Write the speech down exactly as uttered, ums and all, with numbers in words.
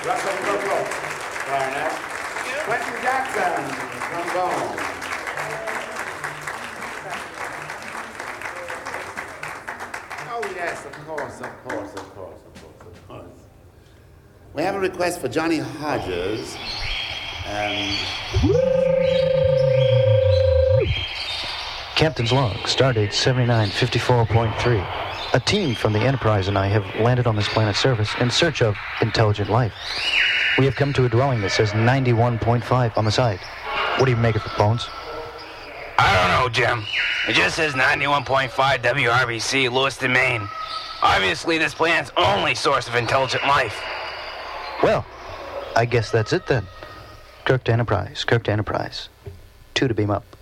Russell Brooke, clarinet. Quentin Jackson, trombone. Oh, yes, of course, of course, of course, of course, of course. We have a request for Johnny Hodges. Um... Captain's log, stardate seventy-nine fifty-four point three. A team from the Enterprise and I have landed on this planet's surface in search of intelligent life. We have come to a dwelling that says ninety-one point five on the side. What do you make of it, Bones? I don't know, Jim. It just says ninety-one point five W R B C, Lewiston, Maine. Obviously, this planet's only source of intelligent life. Well, I guess that's it then. Kirk to Enterprise, Kirk to Enterprise. Two to beam up.